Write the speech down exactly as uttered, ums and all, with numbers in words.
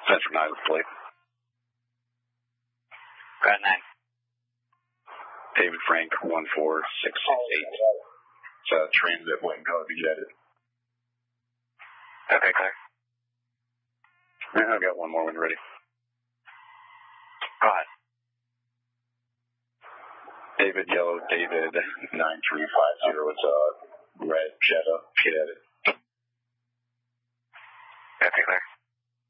Central nine, plate. Go ahead, nine. David Frank, one four six six eight. It's a transit wing, go be jetted. Okay, clear. Yeah, I've got one more when ready. Go ahead. David Yellow, David nine three five zero. It's a red Jetta. Get at it. Okay, clear.